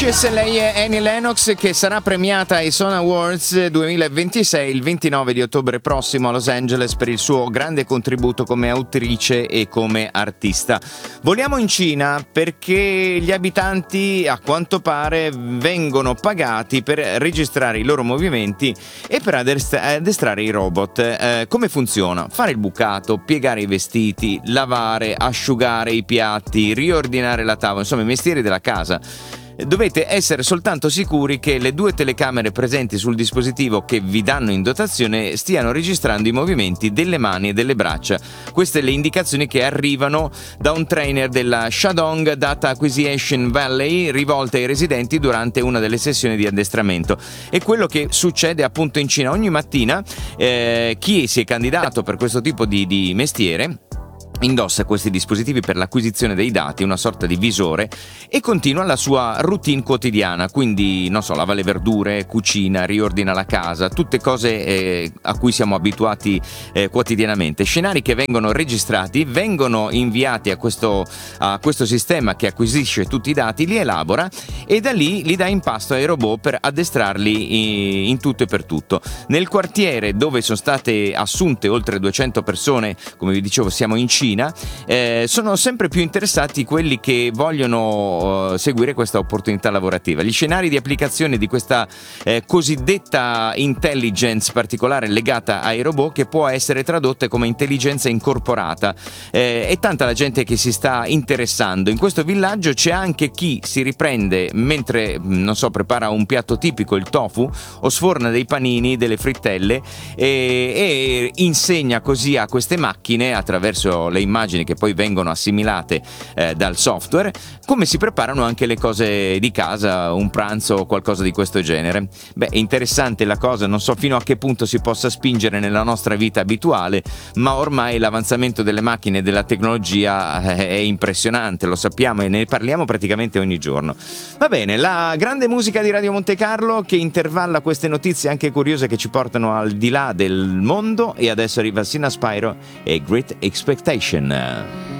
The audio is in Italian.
Precious, lei è Annie Lennox, che sarà premiata ai Sound Awards 2026 il 29 di ottobre prossimo a Los Angeles per il suo grande contributo come autrice e come artista. Voliamo in Cina perché gli abitanti, a quanto pare, vengono pagati per registrare i loro movimenti e per addestrare i robot. Come funziona? Fare il bucato, piegare i vestiti, lavare, asciugare i piatti, riordinare la tavola, insomma i mestieri della casa. Dovete essere soltanto sicuri che le 2 telecamere presenti sul dispositivo che vi danno in dotazione stiano registrando i movimenti delle mani e delle braccia. Queste le indicazioni che arrivano da un trainer della Shandong Data Acquisition Valley rivolte ai residenti durante una delle sessioni di addestramento. E quello che succede appunto in Cina ogni mattina, chi si è candidato per questo tipo di mestiere indossa questi dispositivi per l'acquisizione dei dati, una sorta di visore, e continua la sua routine quotidiana, quindi non so, lava le verdure, cucina, riordina la casa, tutte cose a cui siamo abituati quotidianamente. Scenari che vengono registrati, vengono inviati a questo sistema che acquisisce tutti i dati, li elabora e da lì li dà in pasto ai robot per addestrarli in tutto e per tutto. Nel quartiere dove sono state assunte oltre 200 persone, come vi dicevo siamo in Cina, sono sempre più interessati quelli che vogliono seguire questa opportunità lavorativa. Gli scenari di applicazione di questa cosiddetta intelligence particolare legata ai robot, che può essere tradotta come intelligenza incorporata. È tanta la gente che si sta interessando. In questo villaggio c'è anche chi si riprende mentre, non so, prepara un piatto tipico, il tofu, o sforna dei panini, delle frittelle, e insegna così a queste macchine, attraverso le immagini che poi vengono assimilate dal software, come si preparano anche le cose di casa, un pranzo o qualcosa di questo genere. Beh, è interessante la cosa, non so fino a che punto si possa spingere nella nostra vita abituale, ma ormai l'avanzamento delle macchine e della tecnologia è impressionante, lo sappiamo e ne parliamo praticamente ogni giorno. Va bene, la grande musica di Radio Monte Carlo che intervalla queste notizie anche curiose che ci portano al di là del mondo, e adesso arriva Sina Spyro e Great Expectation.